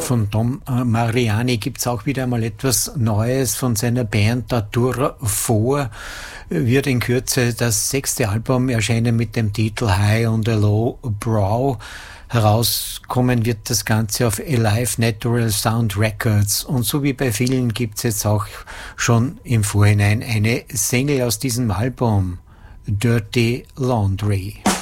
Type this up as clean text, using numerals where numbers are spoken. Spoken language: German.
Von Tom Mariani gibt's auch wieder mal etwas Neues von seiner Band Datura vor. Wird in Kürze das 6. Album erscheinen mit dem Titel High on the Low Brow. Herauskommen wird das Ganze auf Alive Natural Sound Records. Und so wie bei vielen gibt's jetzt auch schon im Vorhinein eine Single aus diesem Album, Dirty Laundry.